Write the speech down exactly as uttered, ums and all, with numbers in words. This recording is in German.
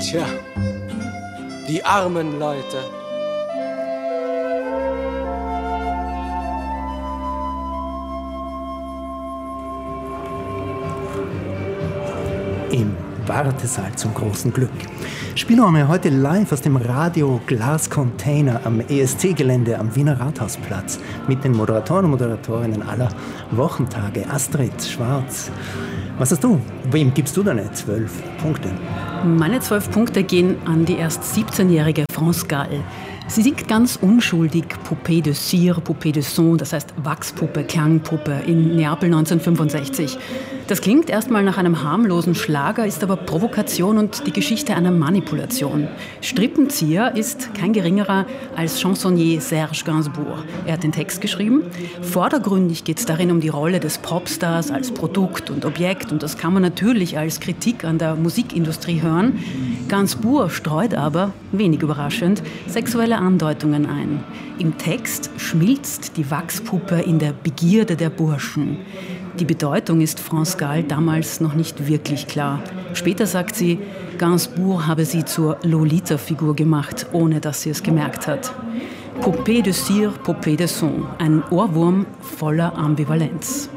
Tja, die armen Leute. Im Wartesaal zum großen Glück. Spielen wir heute live aus dem Radio Glas Container am E S C-Gelände am Wiener Rathausplatz mit den Moderatoren und Moderatorinnen aller Wochentage. Astrid Schwarz, was hast du? Wem gibst du deine zwölf Punkte? Meine zwölf Punkte gehen an die erst siebzehnjährige France Gall. Sie singt ganz unschuldig Poupée de cire, Poupée de son, das heißt Wachspuppe, Klangpuppe in Neapel neunzehnhundertfünfundsechzig. Das klingt erstmal nach einem harmlosen Schlager, ist aber Provokation und die Geschichte einer Manipulation. Strippenzieher ist kein geringerer als Chansonnier Serge Gainsbourg. Er hat den Text geschrieben. Vordergründig geht es darin um die Rolle des Popstars als Produkt und Objekt und das kann man natürlich als Kritik an der Musikindustrie hören. Gainsbourg streut aber, wenig überraschend, sexuelle Andeutungen ein. Im Text schmilzt die Wachspuppe in der Begierde der Burschen. Die Bedeutung ist France Gall damals noch nicht wirklich klar. Später sagt sie, Gainsbourg habe sie zur Lolita-Figur gemacht, ohne dass sie es gemerkt hat. Poupée de cire, Poupée de son, ein Ohrwurm voller Ambivalenz.